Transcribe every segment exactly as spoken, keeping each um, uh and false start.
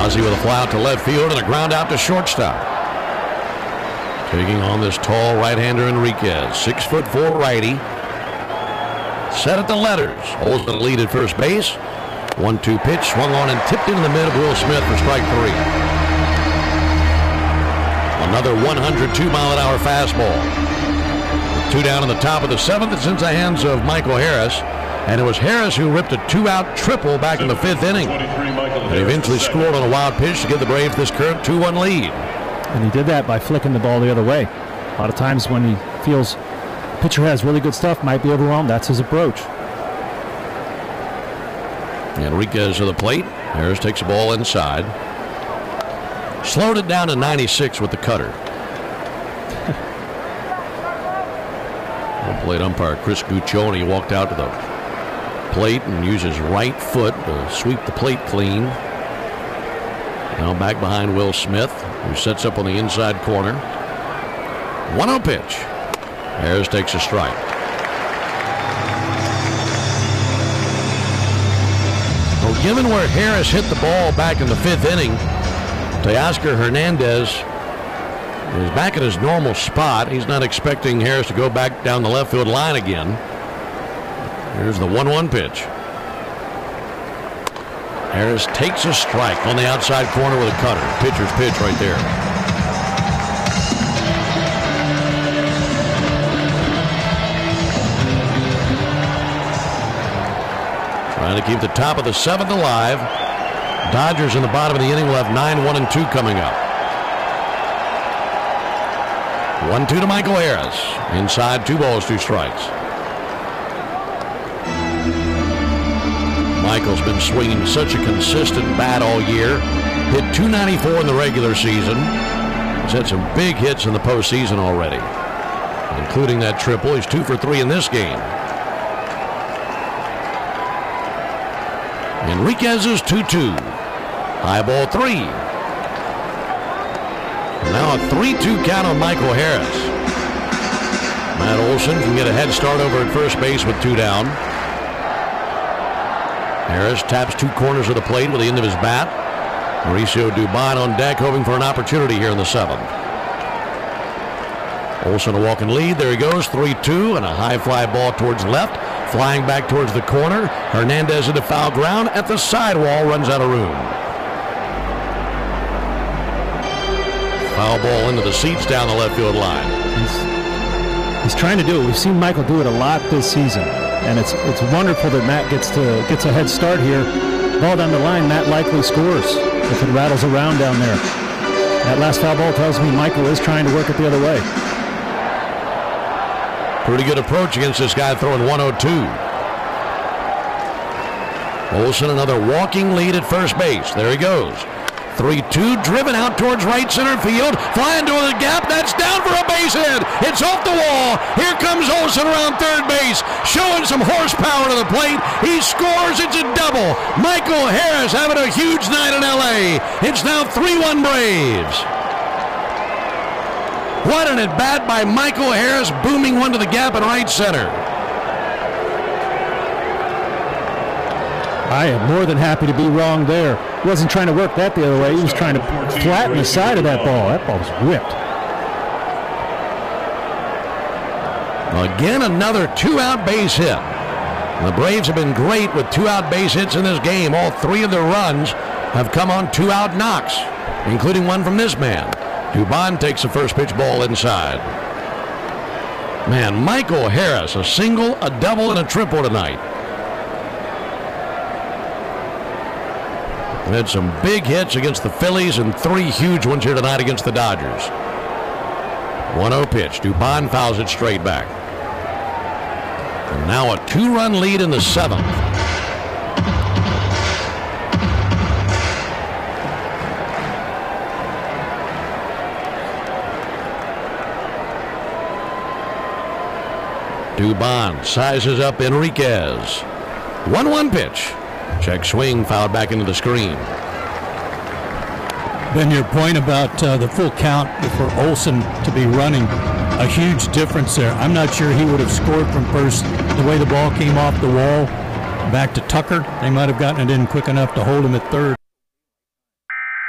Ozzie with a fly out to left field and a ground out to shortstop. Taking on this tall right-hander Enriquez. Six foot four righty. Set at the letters. Olsen lead at first base. one two pitch, swung on and tipped into the mid of Will Smith for strike three. Another one hundred two mile an hour fastball. With two down in the top of the seventh, it's into the hands of Michael Harris. And it was Harris who ripped a two-out triple back in the fifth inning. They eventually scored on a wild pitch to give the Braves this current two one lead. And he did that by flicking the ball the other way. A lot of times when he feels the pitcher has really good stuff, might be overwhelmed, that's his approach. Enriquez to the plate. Harris takes the ball inside. Slowed it down to ninety-six with the cutter. Plate umpire Chris Guccione walked out to the plate and used his right foot to sweep the plate clean. Now back behind Will Smith, who sets up on the inside corner. one oh pitch. Harris takes a strike. Well, given where Harris hit the ball back in the fifth inning, Teoscar Hernandez is back at his normal spot. He's not expecting Harris to go back down the left field line again. Here's the one one pitch. Harris takes a strike on the outside corner with a cutter. Pitcher's pitch right there. Trying to keep the top of the seventh alive. Dodgers in the bottom of the inning will have nine one and two coming up. one two to Michael Harris. Inside, two balls, two strikes. Michael's been swinging such a consistent bat all year. Hit two ninety-four in the regular season. He's had some big hits in the postseason already, including that triple. He's two for three in this game. Enriquez's two two. High ball three. Now a three two count on Michael Harris. Matt Olson can get a head start over at first base with two down. Harris taps two corners of the plate with the end of his bat. Mauricio Dubon on deck, hoping for an opportunity here in the seventh. Olson a walking lead. There he goes, three two, and a high fly ball towards left. Flying back towards the corner. Hernandez into foul ground at the sidewall, runs out of room. Foul ball into the seats down the left field line. He's, he's trying to do it. We've seen Michael do it a lot this season, and it's it's wonderful that Matt gets to gets a head start here. Ball down the line, Matt likely scores if it rattles around down there. That last foul ball tells me Michael is trying to work it the other way. Pretty good approach against this guy throwing one oh two. Olson another walking lead at first base. There he goes. three two, driven out towards right center field. Flying to the gap. That's down for a base hit. It's off the wall. Here comes Olson around third base, showing some horsepower to the plate. He scores. It's a double. Michael Harris having a huge night in L A. It's now three one Braves. What an at-bat by Michael Harris, booming one to the gap in right center. I am more than happy to be wrong there. He wasn't trying to work that the other way. He was trying to flatten the side of that ball. That ball was whipped. Again, another two-out base hit. The Braves have been great with two-out base hits in this game. All three of their runs have come on two-out knocks, including one from this man. Dubon takes the first pitch ball inside. Man, Michael Harris, a single, a double, and a triple tonight. Had some big hits against the Phillies and three huge ones here tonight against the Dodgers. one oh pitch. Dubon fouls it straight back. And now a two-run lead in the seventh. Dubon sizes up Enriquez. one one pitch. Check swing, fouled back into the screen. Ben, your point about uh, the full count for Olson to be running, a huge difference there. I'm not sure he would have scored from first. The way the ball came off the wall back to Tucker, they might have gotten it in quick enough to hold him at third.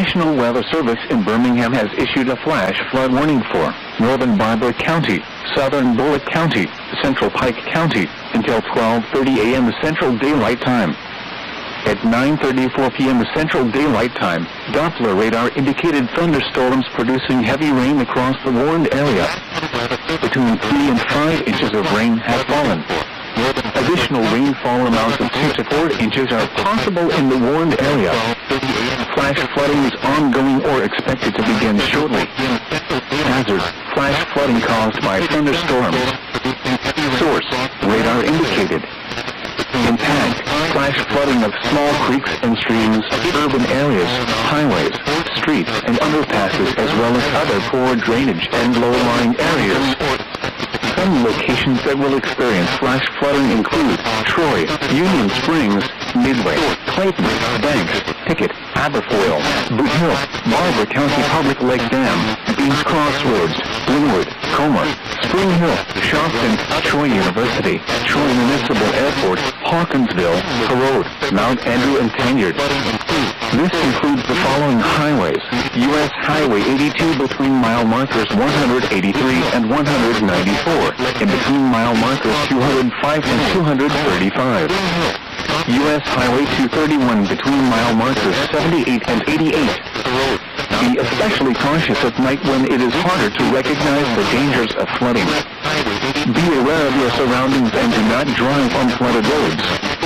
National Weather Service in Birmingham has issued a flash flood warning for northern Barbara County, southern Bullock County, central Pike County until twelve thirty a m Central Daylight Time. At nine thirty-four p m Central Daylight Time, Doppler radar indicated thunderstorms producing heavy rain across the warned area. Between three and five inches of rain have fallen. Additional rainfall amounts of two to four inches are possible in the warned area. Flash flooding is ongoing or expected to begin shortly. Hazard: flash flooding caused by thunderstorms. Source: radar indicated. Impact: flash flooding of small creeks and streams, urban areas, highways, streets, and underpasses, as well as other poor drainage and low-lying areas. Some locations that will experience flash flooding include Troy, Union Springs, Midway, Clayton, Banks, Pickett, Aberfoyle, Boot Hill, Barbara County Public Lake Dam, Beans Crossroads, Linwood, Comer, Spring Hill, Shopton, Troy University, Troy Municipal Airport, Hawkinsville, Harrode, Mount Andrew, and Tanyard. This includes the following highways: U S Highway eighty-two between mile markers one hundred eighty-three and one hundred ninety-four, and between mile markers two hundred five and two hundred thirty-five. U S Highway two thirty-one between mile markers seventy-eight and eighty-eight. Be especially cautious at night when it is harder to recognize the dangers of flooding. Be aware of your surroundings and do not drive on flooded roads.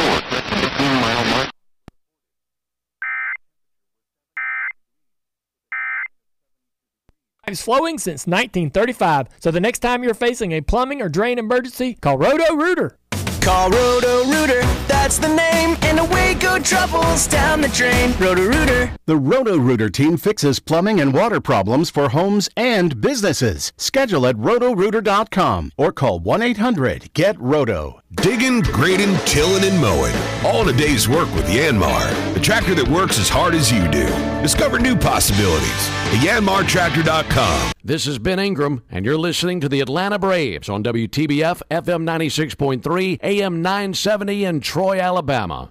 It's flowing since nineteen thirty-five, so the next time you're facing a plumbing or drain emergency, call Roto-Rooter. Call Roto-Rooter, that's the name, and away go troubles down the drain. Roto-Rooter. The Roto-Rooter team fixes plumbing and water problems for homes and businesses. Schedule at roto rooter dot com or call one eight hundred get roto. Digging, grading, tilling, and mowing. All in a day's work with Yanmar, the tractor that works as hard as you do. Discover new possibilities at yanmar tractor dot com. This is Ben Ingram, and you're listening to the Atlanta Braves on W T B F F M ninety-six point three, A M nine seventy in Troy, Alabama.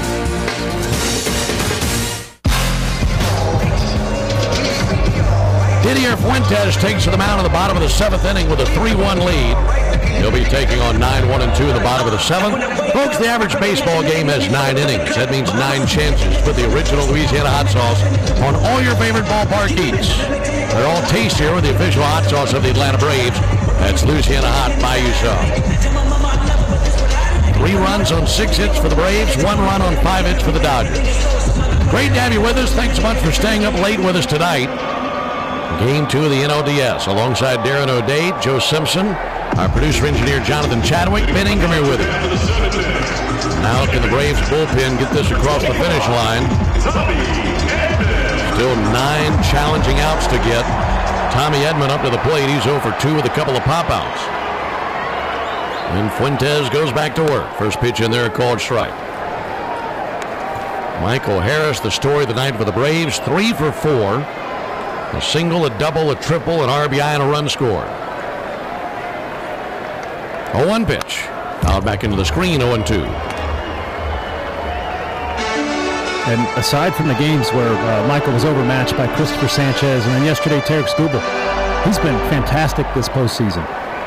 Didier Fuentes takes to the mound in the bottom of the seventh inning with a three one lead. He'll be taking on nine one and two in the bottom of the seventh. Folks, the average baseball game has nine innings. That means nine chances to put the original Louisiana hot sauce on all your favorite ballpark eats. They're all tastier with the official hot sauce of the Atlanta Braves. That's Louisiana Hot. Buy you some. Three runs on six hits for the Braves, one run on five hits for the Dodgers. Great to have you with us. Thanks so much for staying up late with us tonight. Game two of the N L D S. Alongside Darren O'Day, Joe Simpson, our producer-engineer Jonathan Chadwick, Ben Ingram here with him. Now can the Braves bullpen get this across the finish line? Still nine challenging outs to get. Tommy Edman up to the plate. He's oh for two with a couple of pop-outs. And Fuentes goes back to work. First pitch in there, called strike. Michael Harris, the story of the night for the Braves, three for four. A single, a double, a triple, an R B I, and a run scored. oh one pitch. Fouled back into the screen, oh and two. And aside from the games where uh, Michael was overmatched by Christopher Sanchez and then yesterday Tarek Skubal, he's been fantastic this postseason.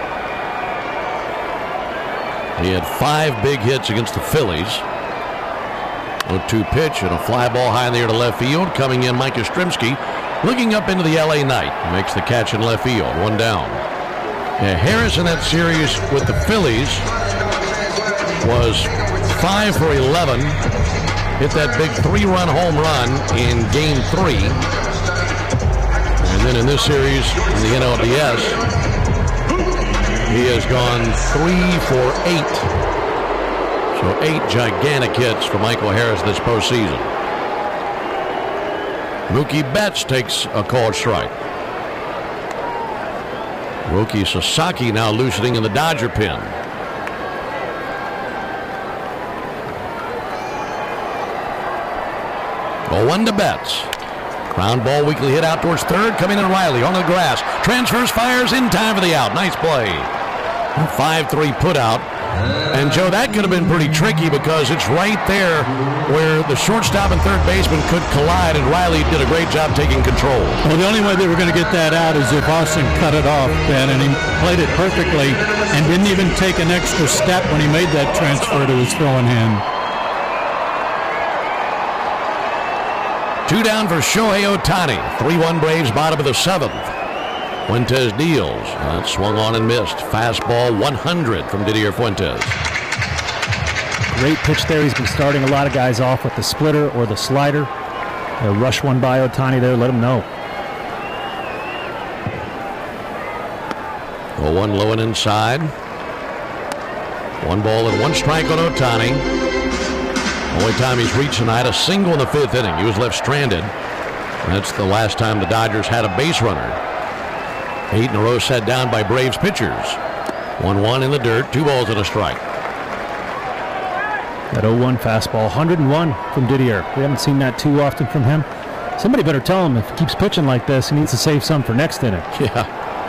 He had five big hits against the Phillies. oh two pitch and a fly ball high in the air to left field. Coming in, Mike Yastrzemski looking up into the L A night. Makes the catch in left field. One down. Yeah, Harris in that series with the Phillies was five for eleven. Hit that big three-run home run in Game three. And then in this series in the N L D S, he has gone three for eight. So eight gigantic hits for Michael Harris this postseason. Mookie Betts takes a called strike. Roki Sasaki now loosening in the Dodger pen. oh one to Betts. Ground ball weakly hit out towards third. Coming in Riley on the grass. Transfers, fires in time for the out. Nice play. five three put out. And, Joe, that could have been pretty tricky because it's right there where the shortstop and third baseman could collide, and Riley did a great job taking control. Well, the only way they were going to get that out is if Austin cut it off, Ben, and he played it perfectly and didn't even take an extra step when he made that transfer to his throwing hand. Two down for Shohei Ohtani. three one Braves, bottom of the seventh. Fuentes deals. That swung on and missed. Fastball one hundred from Didier Fuentes. Great pitch there. He's been starting a lot of guys off with the splitter or the slider. A rush one by Ohtani there. Let him know. oh one low and inside. One ball and one strike on Ohtani. Only time he's reached tonight, a single in the fifth inning. He was left stranded. That's the last time the Dodgers had a base runner. Eight in a row set down by Braves pitchers. one one in the dirt, two balls and a strike. That oh one fastball, one hundred one from Didier. We haven't seen that too often from him. Somebody better tell him if he keeps pitching like this, he needs to save some for next inning. Yeah.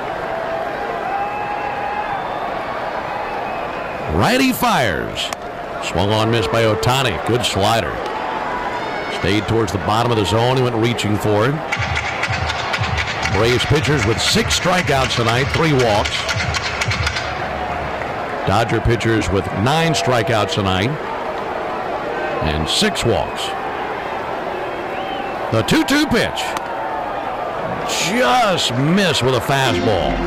Righty fires. Swung on, missed by Ohtani. Good slider. Stayed towards the bottom of the zone. He went reaching for it. Braves pitchers with six strikeouts tonight, three walks. Dodger pitchers with nine strikeouts tonight and six walks. The two two pitch. Just missed with a fastball.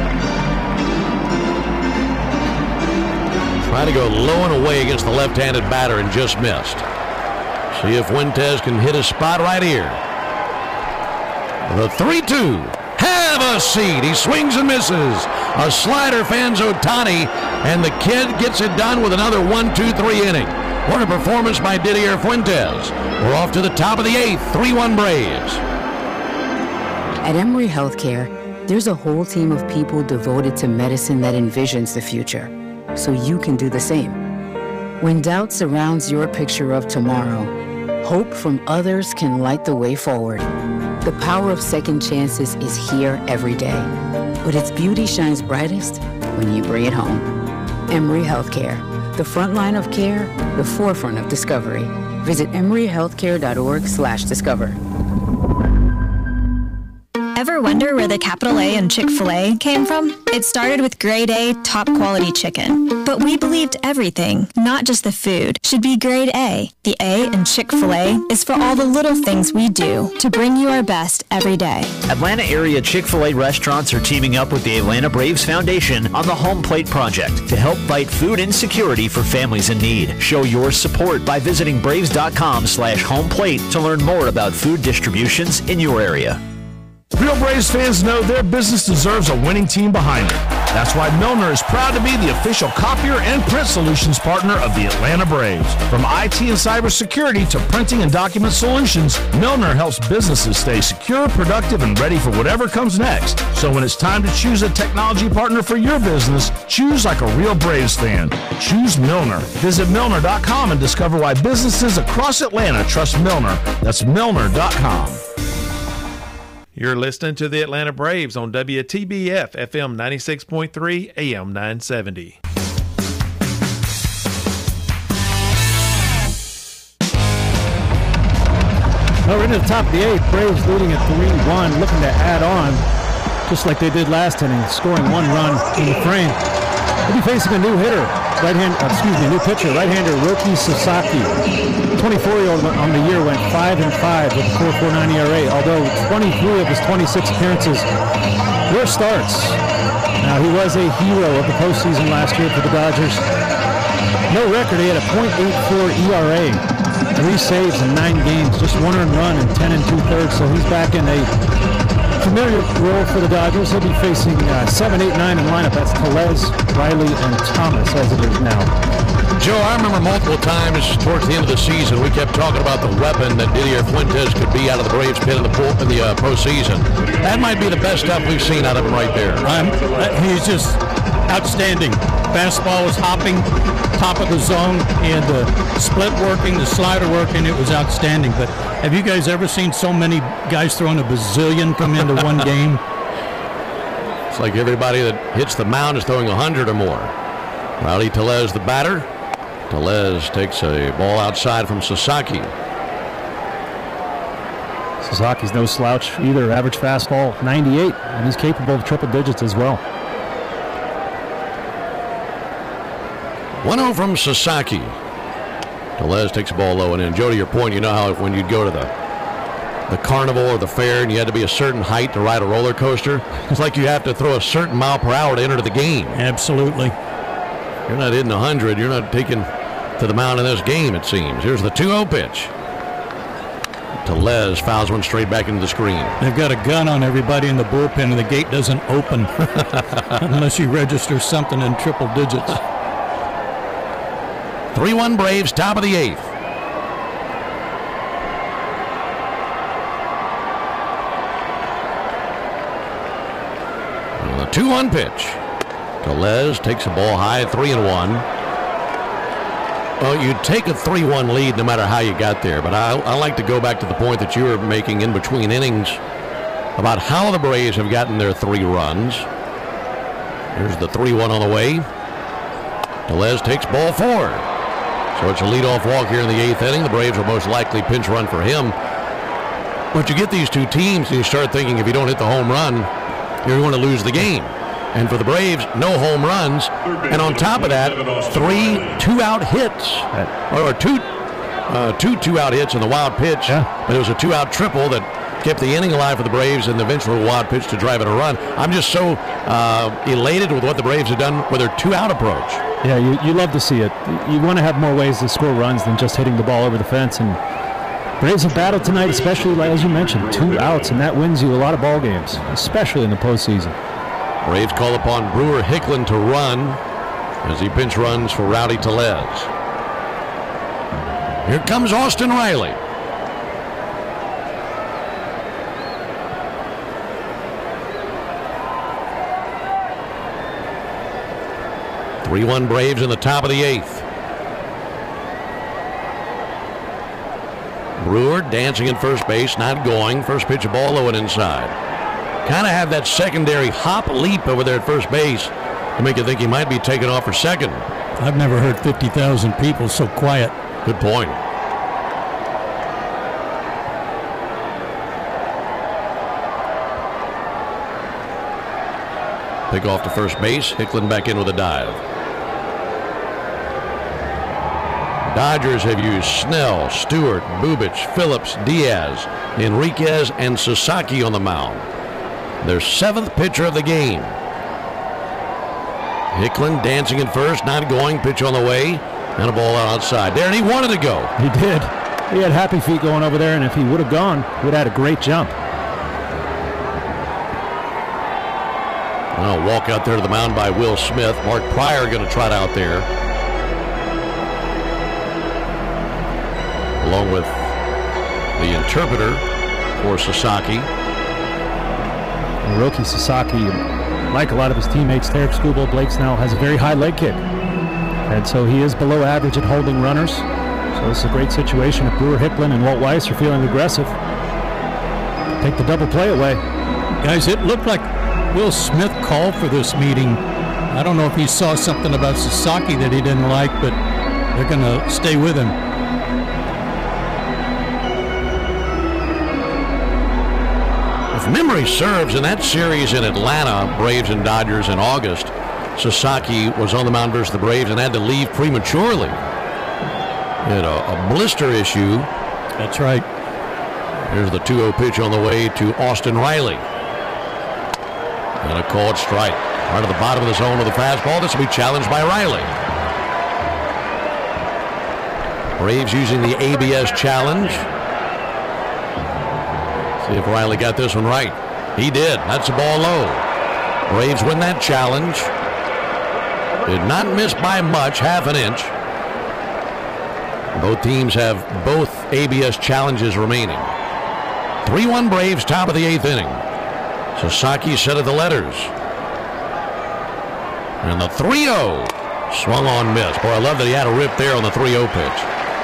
Trying to go low and away against the left-handed batter and just missed. See if Fuentes can hit his spot right here. The three two. Have a seat. He swings and misses. A slider fans Ohtani, and the kid gets it done with another one two three inning. What a performance by Didier Fuentes. We're off to the top of the eighth. three one Braves. At Emory Healthcare, there's a whole team of people devoted to medicine that envisions the future, so you can do the same. When doubt surrounds your picture of tomorrow, hope from others can light the way forward. The power of second chances is here every day, but its beauty shines brightest when you bring it home. Emory Healthcare, the front line of care, the forefront of discovery. Visit emory healthcare dot org slash discover. Ever wonder where the capital A in Chick-fil-A came from? It started with grade A, top quality chicken. But we believed everything, not just the food, should be grade A. The A in Chick-fil-A is for all the little things we do to bring you our best every day. Atlanta area Chick-fil-A restaurants are teaming up with the Atlanta Braves Foundation on the Home Plate Project to help fight food insecurity for families in need. Show your support by visiting braves.com slash home plate to learn more about food distributions in your area. Real Braves fans know their business deserves a winning team behind it. That's why Milner is proud to be the official copier and print solutions partner of the Atlanta Braves. From I T and cybersecurity to printing and document solutions, Milner helps businesses stay secure, productive, and ready for whatever comes next. So when it's time to choose a technology partner for your business, choose like a real Braves fan. Choose Milner. Visit Milner dot com and discover why businesses across Atlanta trust Milner. That's Milner dot com. You're listening to the Atlanta Braves on W T B F F M ninety-six point three A M nine seventy. Well, we're into the top of the eighth. Braves leading at three one, looking to add on, just like they did last inning, scoring one run in the frame. They'll be facing a new hitter, right hand, uh, excuse me, new pitcher, right-hander Roki Sasaki. twenty-four-year-old on the year went five and five with a four point four nine E R A. Although twenty-three of his twenty-six appearances were starts. Now he was a hero of the postseason last year for the Dodgers. No record. He had a point eight four E R A, three saves in nine games, just one earned run in ten and two thirds. So he's back in a familiar role for the Dodgers. He'll be facing uh, seven, eight, nine in the lineup. That's Tellez, Riley, and Thomas as it is now. Joe, I remember multiple times towards the end of the season, we kept talking about the weapon that Didier Fuentes could be out of the Braves pit in the, pool, in the uh, postseason. That might be the best stuff we've seen out of him right there. Um, he's just outstanding. Fastball was hopping, top of the zone, and the split working, the slider working. It was outstanding. But have you guys ever seen so many guys throwing a bazillion come into one game? It's like everybody that hits the mound is throwing one hundred or more. Rowdy Tellez, the batter. Tellez takes a ball outside from Sasaki. Sasaki's no slouch either. Average fastball, ninety-eight, and he's capable of triple digits as well. one oh from Sasaki. Tellez takes a ball low and in. Joe, to your point, you know how when you'd go to the the carnival or the fair and you had to be a certain height to ride a roller coaster? It's like you have to throw a certain mile per hour to enter the game. Absolutely. You're not hitting one hundred. You're not taking to the mound in this game, it seems. Here's the two oh pitch. Tellez fouls one straight back into the screen. They've got a gun on everybody in the bullpen, and the gate doesn't open unless you register something in triple digits. three one Braves, top of the eighth. And the two one pitch. Tellez takes a ball high, three and one. Well, you take a three one lead no matter how you got there, but I, I like to go back to the point that you were making in between innings about how the Braves have gotten their three runs. Here's the three one on the way. Tellez takes ball four. So it's a leadoff walk here in the eighth inning. The Braves will most likely pinch run for him. But you get these two teams and you start thinking if you don't hit the home run, you're going to lose the game. And for the Braves, no home runs. And on top of that, three two-out hits. Or two uh, two two-out hits in the wild pitch. Yeah. But it was a two-out triple that kept the inning alive for the Braves and the eventual wild pitch to drive it a run. I'm just so uh, elated with what the Braves have done with their two-out approach. Yeah, you, you love to see it. You want to have more ways to score runs than just hitting the ball over the fence. And Braves have battled tonight, especially, like, as you mentioned, two outs, and that wins you a lot of ball games, especially in the postseason. Braves call upon Brewer Hicklin to run as he pinch runs for Rowdy Tellez. Here comes Austin Riley. three one Braves in the top of the eighth. Brewer dancing in first base, not going. First pitch, a ball low and inside. Kind of have that secondary hop leap over there at first base to make you think he might be taken off for second. I've never heard fifty thousand people so quiet. Good point. Pick off to first base. Hicklin back in with a dive. Dodgers have used Snell, Stewart, Bubic, Phillips, Diaz, Enriquez, and Sasaki on the mound. Their seventh pitcher of the game. Hicklin dancing in first, not going, pitch on the way, and a ball outside. There, and he wanted to go. He did. He had happy feet going over there, and if he would have gone, he would have had a great jump. Well, walk out there to the mound by Will Smith. Mark Pryor going to trot out there, along with the interpreter for Sasaki. Hiroki Sasaki, like a lot of his teammates there at Schoolboy, Blake Snell has a very high leg kick. And so he is below average at holding runners. So this is a great situation if Brewer Hicklin and Walt Weiss are feeling aggressive. Take the double play away. Guys, it looked like Will Smith called for this meeting. I don't know if he saw something about Sasaki that he didn't like, but they're going to stay with him. If memory serves, in that series in Atlanta, Braves and Dodgers in August, Sasaki was on the mound versus the Braves and had to leave prematurely. He had a, a blister issue. That's right. Here's the two oh pitch on the way to Austin Riley. And a called strike. Right at the bottom of the zone with a fastball. This will be challenged by Riley. Braves using the A B S challenge. See if Riley got this one right. He did. That's a ball low. Braves win that challenge. Did not miss by much, half an inch. Both teams have both A B S challenges remaining. three one Braves, top of the eighth inning. Sasaki set of the letters. And the three oh swung on, miss. Boy, I love that he had a rip there on the three oh pitch.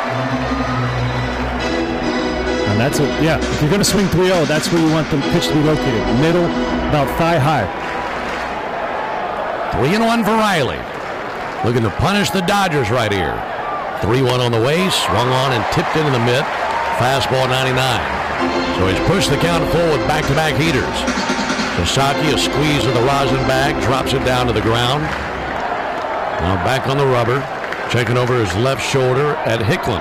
And that's it. Yeah, if you're going to swing three oh, that's where you want the pitch to be located. Middle, about thigh high. Three and one for Riley. looking to punish the Dodgers right here. three one on the way, swung on and tipped into the mitt. Fastball ninety-nine. So he's pushed the count full with back-to-back heaters. Sasaki, a squeeze of the rosin bag, drops it down to the ground. Now back on the rubber, checking over his left shoulder at Hicklin.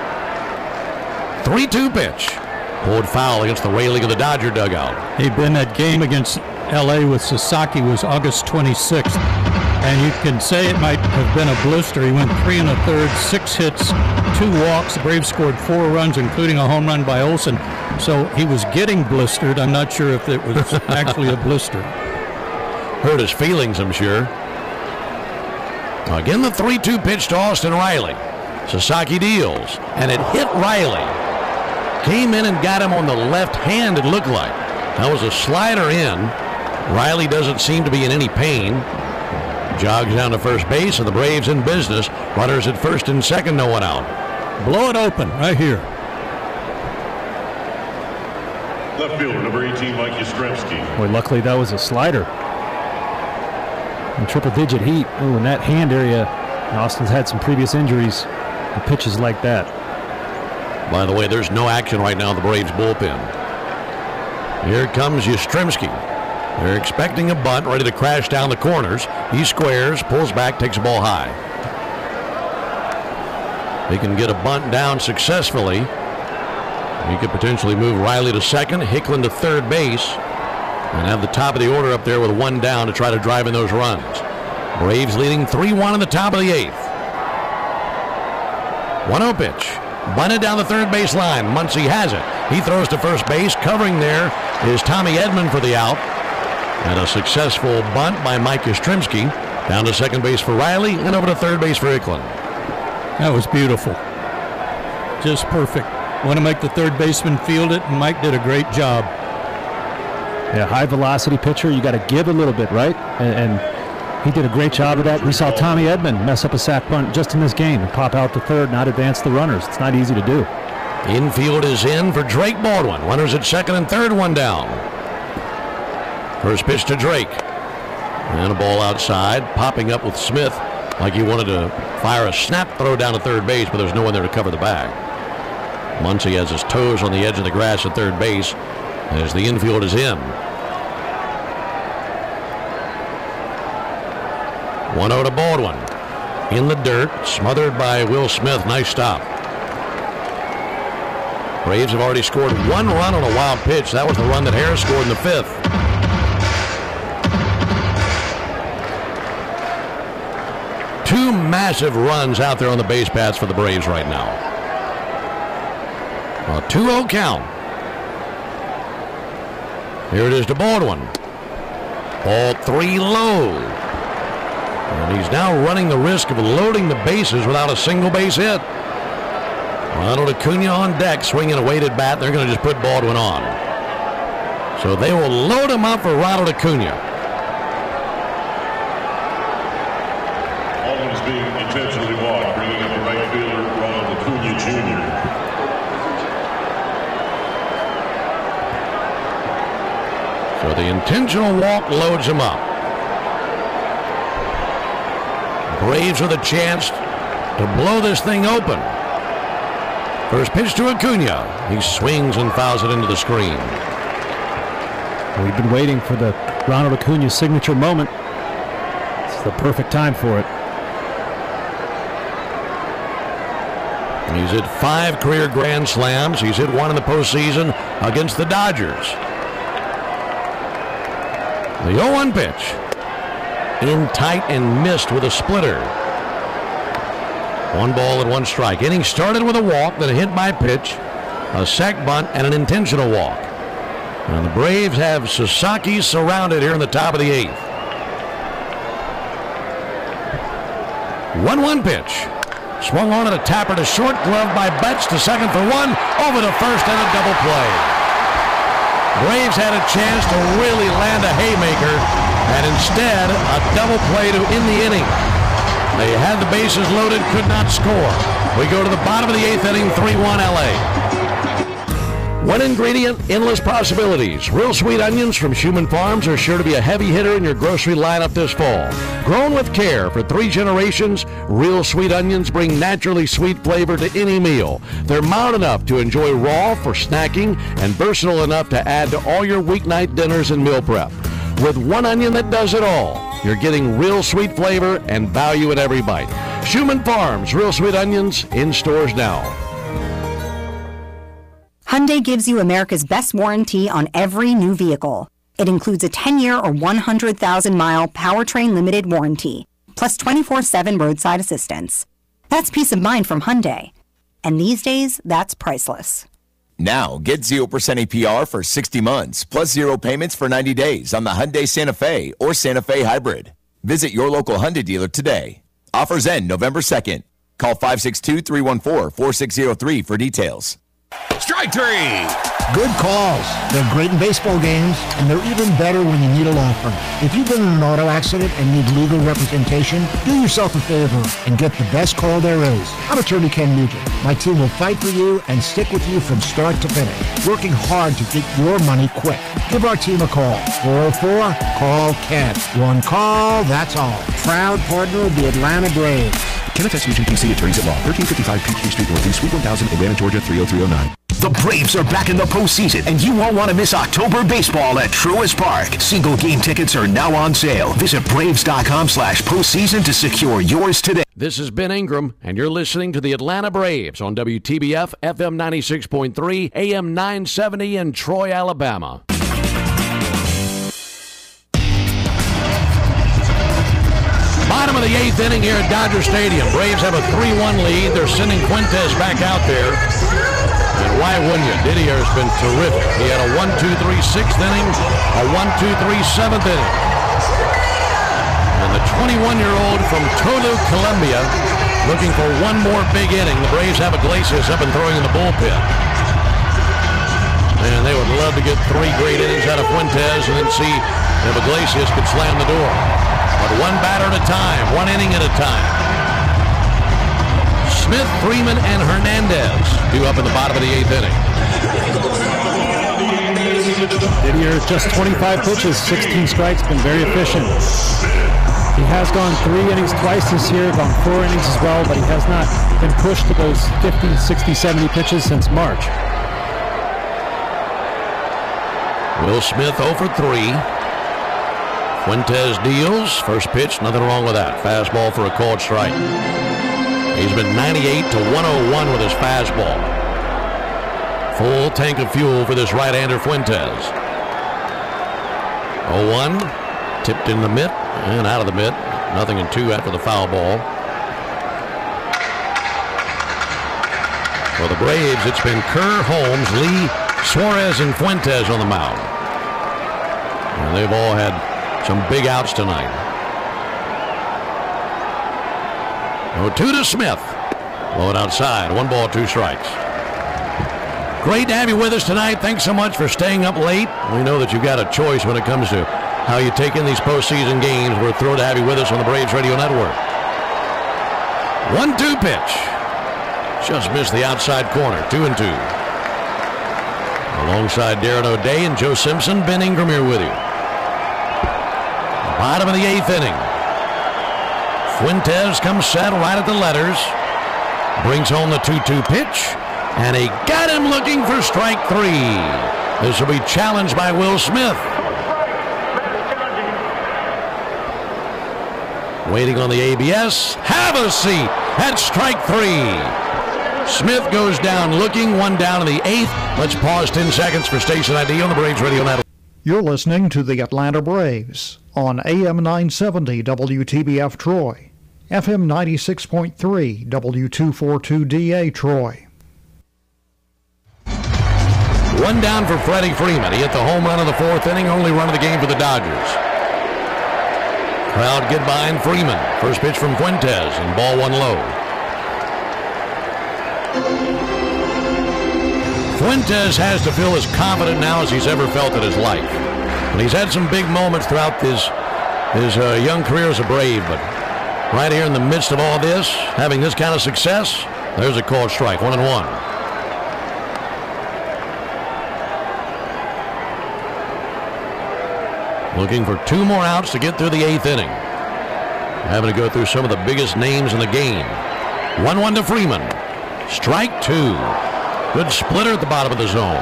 three two pitch. Pulled foul against the railing of the Dodger dugout. He'd been that game against L A with Sasaki was August twenty-sixth. And you can say it might have been a blister. He went three and a third, six hits, two walks. The Braves scored four runs, including a home run by Olsen. So he was getting blistered. I'm not sure if it was actually a blister. Hurt his feelings, I'm sure. Again, the three two pitch to Austin Riley. Sasaki deals, and it hit Riley. Came in and got him on the left hand, it looked like. That was a slider in. Riley doesn't seem to be in any pain. Jogs down to first base, and the Braves in business. Runners at first and second, no one out. Blow it open right here. Left fielder, number eighteen, Mike Yastrzemski. Boy, luckily that was a slider. In triple-digit heat. Oh, in that hand area, Austin's had some previous injuries. The pitches like that. By the way, there's no action right now in the Braves bullpen. Here comes Yastrzemski. They're expecting a bunt, ready to crash down the corners. He squares, pulls back, takes the ball high. He can get a bunt down successfully. He could potentially move Riley to second, Hicklin to third base, and have the top of the order up there with one down to try to drive in those runs. Braves leading three one in the top of the eighth. one oh pitch. Bunted down the third base line. Muncy has it. He throws to first base. Covering there is Tommy Edman for the out. And a successful bunt by Mike Yastrzemski. Down to second base for Riley and over to third base for Hicklin. That was beautiful. Just perfect. Want to make the third baseman field it, and Mike did a great job. Yeah, high velocity pitcher, you got to give a little bit, right? And, and he did a great job of that. We saw Tommy Edman mess up a sac bunt just in this game and pop out to third, not advance the runners. It's not easy to do. Infield is in for Drake Baldwin. Runners at second and third, one down. First pitch to Drake. And a ball outside, popping up with Smith like he wanted to fire a snap throw down to third base, but there's no one there to cover the bag. Muncy has his toes on the edge of the grass at third base as the infield is in. one oh to Baldwin. In the dirt, smothered by Will Smith. Nice stop. Braves have already scored one run on a wild pitch. That was the run that Harris scored in the fifth. Two massive runs out there on the base paths for the Braves right now. A two oh count. Here it is to Baldwin. Ball three low. And he's now running the risk of loading the bases without a single base hit. Ronald Acuna on deck, swinging a weighted bat. They're going to just put Baldwin on. So they will load him up for Ronald Acuna. Baldwin is being intentionally walked, bringing up the right fielder, Ronald Acuna Junior So the intentional walk loads him up. Braves with a chance to blow this thing open. First pitch to Acuna. He swings and fouls it into the screen. We've been waiting for the Ronald Acuna signature moment. It's the perfect time for it. He's hit five career grand slams. He's hit one in the postseason against the Dodgers. The oh one pitch. In tight and missed with a splitter. One ball and one strike. Inning started with a walk, then a hit by pitch, a sac bunt, and an intentional walk. And the Braves have Sasaki surrounded here in the top of the eighth. one one pitch. Swung on at a tapper to short, glove by Betts to second for one, over to first and a double play. Braves had a chance to really land a haymaker, and instead a double play to end the inning. They had the bases loaded, could not score. We go to the bottom of the eighth inning, three one L A. One ingredient, endless possibilities. Real sweet onions from Schumann Farms are sure to be a heavy hitter in your grocery lineup this fall. Grown with care for three generations, real sweet onions bring naturally sweet flavor to any meal. They're mild enough to enjoy raw for snacking and versatile enough to add to all your weeknight dinners and meal prep. With one onion that does it all, you're getting real sweet flavor and value in every bite. Schumann Farms, real sweet onions, in stores now. Hyundai gives you America's best warranty on every new vehicle. It includes a ten-year or one hundred thousand mile powertrain limited warranty, plus twenty-four seven roadside assistance. That's peace of mind from Hyundai. And these days, that's priceless. Now, get zero percent A P R for sixty months, plus zero payments for ninety days on the Hyundai Santa Fe or Santa Fe Hybrid. Visit your local Hyundai dealer today. Offers end November second. Call five six two, three one four, four six zero three for details. Strike three. Good calls. They're great in baseball games, and they're even better when you need a law firm. If you've been in an auto accident and need legal representation, do yourself a favor and get the best call there is. I'm attorney Ken Nugent. My team will fight for you and stick with you from start to finish, working hard to get your money quick. Give our team a call. four oh four, call Ken. One call, that's all. Proud partner of the Atlanta Braves. Kenneth S. Nugent, P C, Attorneys at Law, thirteen fifty-five Peachtree Street Northeast, Suite one thousand, Atlanta, Georgia, three oh three oh nine. The Braves are back in the postseason, and you won't want to miss October baseball at Truist Park. Single game tickets are now on sale. Visit Braves.com slash postseason to secure yours today. This is Ben Ingram, and you're listening to the Atlanta Braves on W T B F, F M ninety-six point three, A M nine seventy in Troy, Alabama. Bottom of the eighth inning here at Dodger Stadium. Braves have a three one lead. They're sending Fuentes back out there. And why wouldn't you? Didier's been terrific. He had a one two three sixth inning, a one two three seventh inning. And the twenty-one-year-old from Tolu, Colombia, looking for one more big inning. The Braves have Iglesias up and throwing in the bullpen. And they would love to get three great innings out of Fuentes and then see if Iglesias could slam the door. But one batter at a time, one inning at a time. Smith, Freeman, and Hernandez due up in the bottom of the eighth inning. Didier, just twenty-five pitches, sixteen strikes, been very efficient. He has gone three innings twice this year, gone four innings as well, but he has not been pushed to those fifty, sixty, seventy pitches since March. Will Smith oh for three. Fuentes deals. First pitch, nothing wrong with that. Fastball for a called strike. He's been ninety-eight to one oh one with his fastball. Full tank of fuel for this right-hander Fuentes. oh one, tipped in the mitt and out of the mitt. Nothing in two after the foul ball. For the Braves, it's been Kerr, Holmes, Lee, Suarez, and Fuentes on the mound. And they've all had some big outs tonight. oh two to Smith. Blow it outside. One ball, two strikes. Great to have you with us tonight. Thanks so much for staying up late. We know that you've got a choice when it comes to how you take in these postseason games. We're thrilled to have you with us on the Braves Radio Network. one two pitch. Just missed the outside corner. Two and two. Alongside Darren O'Day and Joe Simpson, Ben Ingram here with you. Bottom of the eighth inning. Fuentes comes set right at the letters. Brings home the two two pitch. And he got him looking for strike three. This will be challenged by Will Smith. Waiting on the A B S. Have a seat at strike three. Smith goes down looking. One down in the eighth. Let's pause ten seconds for station I D on the Braves Radio Network. You're listening to the Atlanta Braves on A M nine seventy W T B F Troy, F M ninety-six point three W two forty-two D A Troy. One down for Freddie Freeman. He hit the home run in the fourth inning, only run of the game for the Dodgers. Crowd get behind Freeman. First pitch from Fuentes, and ball one low. Fuentes has to feel as confident now as he's ever felt in his life. And he's had some big moments throughout his, his uh, young career as a Brave, but right here in the midst of all this, having this kind of success, there's a called strike, one and one. looking for two more outs to get through the eighth inning. Having to go through some of the biggest names in the game. one one to Freeman. Strike two. Good splitter at the bottom of the zone.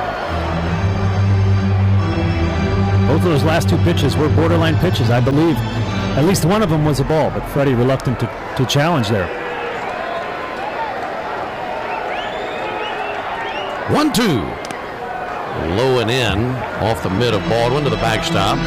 Both of those last two pitches were borderline pitches, I believe. At least one of them was a ball, but Freddie reluctant to, to challenge there. one two. Low and in, off the mid of Baldwin to the backstop.